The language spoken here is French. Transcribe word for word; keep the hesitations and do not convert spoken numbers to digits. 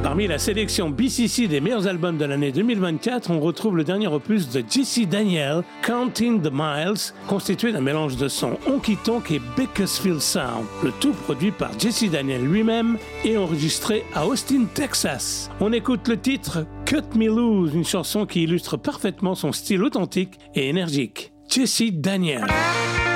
Parmi la sélection B C C des meilleurs albums de l'année deux mille vingt-quatre, on retrouve le dernier opus de Jesse Daniel, Counting the Miles, constitué d'un mélange de sons honky-tonk et Bakersfield Sound. Le tout produit par Jesse Daniel lui-même et enregistré à Austin, Texas. On écoute le titre Cut Me Loose, une chanson qui illustre parfaitement son style authentique et énergique. Jesse Daniel.